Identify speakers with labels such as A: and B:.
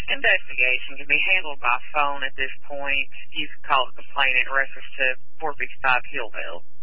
A: Investigation can be handled by phone at this point. You can call the complaint in reference to 455 Hillville.